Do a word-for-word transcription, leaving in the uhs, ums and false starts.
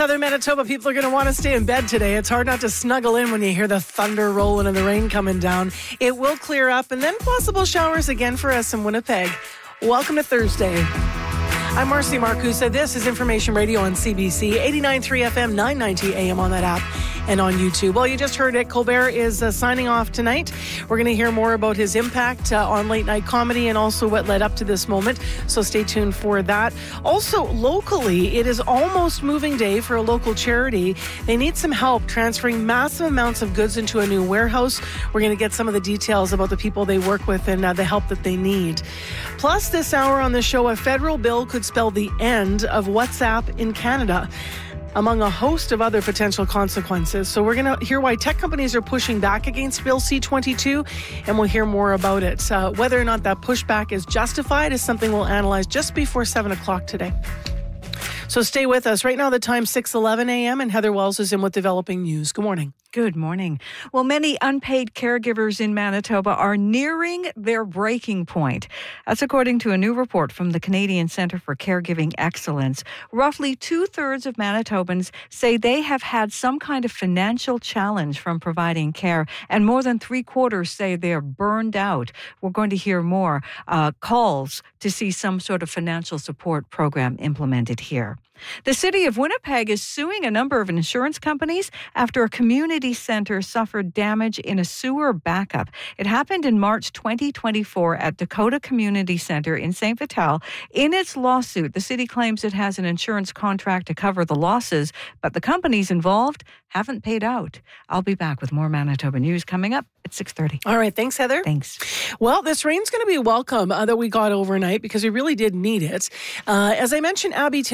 Southern Manitoba people are going to want to stay in bed today. It's hard not to snuggle in when you hear the thunder rolling and the rain coming down. It will clear up and then possible showers again for us in Winnipeg. Welcome to Thursday. I'm Marcy Marcusa. This is Information Radio on C B C, eighty-nine point three F M, nine ninety A M on that app and on YouTube. Well, you just heard it. Colbert is uh, signing off tonight. We're going to hear more about his impact uh, on late night comedy and also what led up to this moment. So stay tuned for that. Also, locally, it is almost moving day for a local charity. They need some help transferring massive amounts of goods into a new warehouse. We're going to get some of the details about the people they work with and uh, the help that they need. Plus, this hour on the show, a federal bill could spell the end of WhatsApp in Canada, among a host of other potential consequences. So we're going to hear why tech companies are pushing back against Bill C twenty-two, and we'll hear more about it. Uh, whether or not that pushback is justified is something we'll analyze just before seven o'clock today. So stay with us. Right now, the time six eleven A M, and Heather Wells is in with developing news. Good morning. Good morning. Well, many unpaid caregivers in Manitoba are nearing their breaking point. That's according to a new report from the Canadian Centre for Caregiving Excellence. Roughly two-thirds of Manitobans say they have had some kind of financial challenge from providing care, and more than three-quarters say they're burned out. We're going to hear more uh, calls to see some sort of financial support program implemented here. The city of Winnipeg is suing a number of insurance companies after a community centre suffered damage in a sewer backup. It happened in March twenty twenty-four at Dakota Community Centre in Saint Vital. In its lawsuit, the city claims it has an insurance contract to cover the losses, but the companies involved haven't paid out. I'll be back with more Manitoba news coming up at six thirty. All right. Thanks, Heather. Thanks. Well, this rain's going to be welcome uh, that we got overnight because we really did need it. Uh, as I mentioned, Abby,